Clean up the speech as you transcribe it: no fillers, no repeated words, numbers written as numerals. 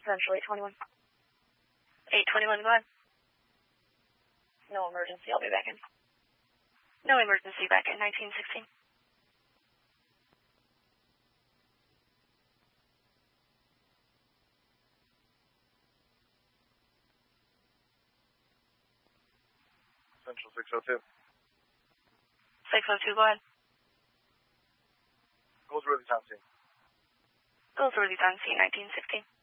Central 821. 821, go ahead. No emergency, I'll be back in. No emergency, back in 1916. Central 602. 602, go ahead. Goldsworthy's on scene. Goldsworthy's on scene, 1916.